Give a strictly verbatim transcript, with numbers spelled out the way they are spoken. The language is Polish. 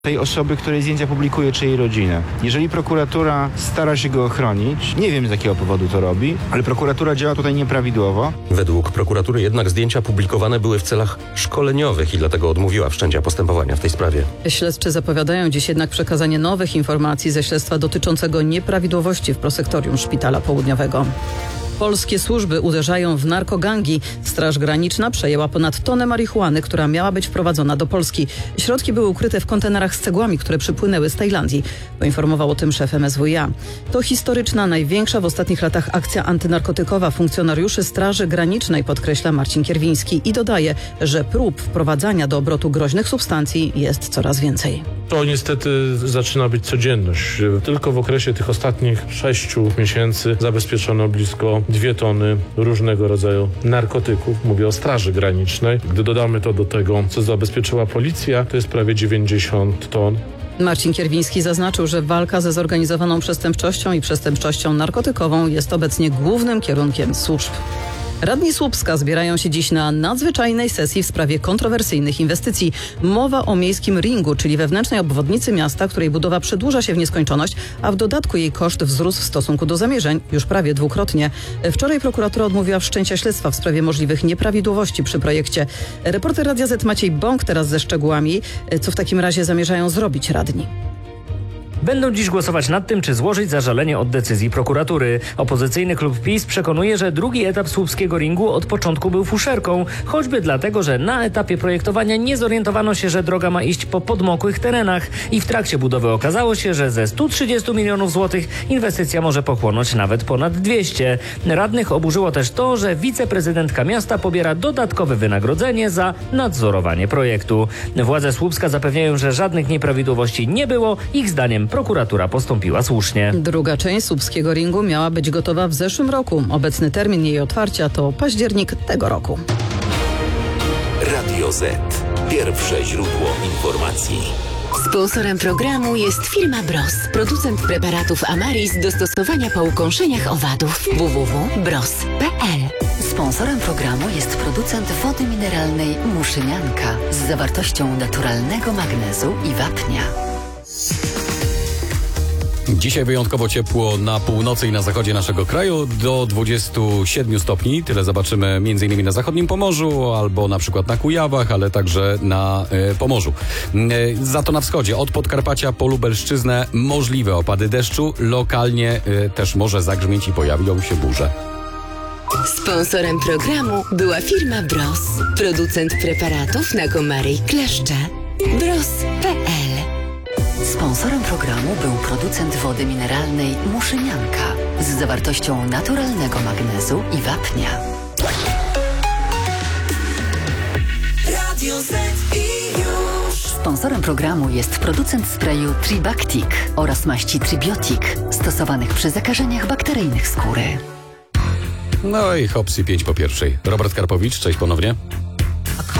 tej osoby, której zdjęcia publikuje, czy jej rodzinę. Jeżeli prokuratura stara się go ochronić, nie wiem z jakiego powodu to robi, ale prokuratura działa tutaj nieprawidłowo. Według prokuratury jednak zdjęcia publikowane były w celach szkoleniowych i dlatego odmówiła wszczęcia postępowania w tej sprawie. Śledczy zapowiadają dziś jednak przekazanie nowych informacji ze śledztwa dotyczącego nieprawidłowości w prosektorium Szpitala Południowego. Polskie służby uderzają w narkogangi. Straż Graniczna przejęła ponad tonę marihuany, która miała być wprowadzona do Polski. Środki były ukryte w kontenerach z cegłami, które przypłynęły z Tajlandii. Poinformował o tym szef M S W iA. To historyczna, największa w ostatnich latach akcja antynarkotykowa funkcjonariuszy Straży Granicznej, podkreśla Marcin Kierwiński i dodaje, że prób wprowadzania do obrotu groźnych substancji jest coraz więcej. To niestety zaczyna być codzienność. Tylko w okresie tych ostatnich sześciu miesięcy zabezpieczono blisko dwie tony różnego rodzaju narkotyków. Mówię o Straży Granicznej. Gdy dodamy to do tego, co zabezpieczyła policja, to jest prawie dziewięćdziesiąt ton. Marcin Kierwiński zaznaczył, że walka ze zorganizowaną przestępczością i przestępczością narkotykową jest obecnie głównym kierunkiem służb. Radni Słupska zbierają się dziś na nadzwyczajnej sesji w sprawie kontrowersyjnych inwestycji. Mowa o miejskim ringu, czyli wewnętrznej obwodnicy miasta, której budowa przedłuża się w nieskończoność, a w dodatku jej koszt wzrósł w stosunku do zamierzeń już prawie dwukrotnie. Wczoraj prokuratura odmówiła wszczęcia śledztwa w sprawie możliwych nieprawidłowości przy projekcie. Reporter Radia Z Maciej Bąk teraz ze szczegółami. Co w takim razie zamierzają zrobić radni? Będą dziś głosować nad tym, czy złożyć zażalenie od decyzji prokuratury. Opozycyjny klub PiS przekonuje, że drugi etap słupskiego ringu od początku był fuszerką, choćby dlatego, że na etapie projektowania nie zorientowano się, że droga ma iść po podmokłych terenach i w trakcie budowy okazało się, że ze stu trzydziestu milionów złotych inwestycja może pochłonąć nawet ponad dwieście. Radnych oburzyło też to, że wiceprezydentka miasta pobiera dodatkowe wynagrodzenie za nadzorowanie projektu. Władze Słupska zapewniają, że żadnych nieprawidłowości nie było. Ich zdaniem prokuratura postąpiła słusznie. Druga część słupskiego ringu miała być gotowa w zeszłym roku. Obecny termin jej otwarcia to październik tego roku. Radio Z. Pierwsze źródło informacji. Sponsorem programu jest firma Bros, producent preparatów Amaris do stosowania po ukąszeniach owadów. w w w kropka bros kropka p l. Sponsorem programu jest producent wody mineralnej Muszynianka z zawartością naturalnego magnezu i wapnia. Dzisiaj wyjątkowo ciepło na północy i na zachodzie naszego kraju, do dwudziestu siedmiu stopni. Tyle zobaczymy m.in. na zachodnim Pomorzu albo na przykład na Kujawach, ale także na e, Pomorzu. E, za to na wschodzie, od Podkarpacia po Lubelszczyznę możliwe opady deszczu. Lokalnie e, też może zagrzmieć i pojawią się burze. Sponsorem programu była firma Bros, producent preparatów na komary i kleszcze. bros kropka p l. Sponsorem programu był producent wody mineralnej Muszynianka z zawartością naturalnego magnezu i wapnia. Radio Z i już. Sponsorem programu jest producent sprayu Tribactic oraz maści Tribiotic stosowanych przy zakażeniach bakteryjnych skóry. No i hopsy pięć po pierwszej. Robert Karpowicz, cześć ponownie.